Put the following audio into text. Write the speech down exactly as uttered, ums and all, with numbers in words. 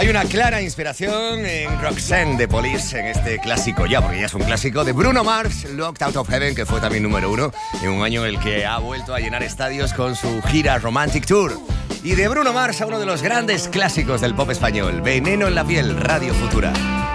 Hay una clara inspiración en Roxanne de Police, en este clásico ya, porque ya es un clásico, de Bruno Mars, Locked Out of Heaven, que fue también número uno en un año en el que ha vuelto a llenar estadios con su gira Romantic Tour. Y de Bruno Mars a uno de los grandes clásicos del pop español, Veneno en la piel, Radio Futura.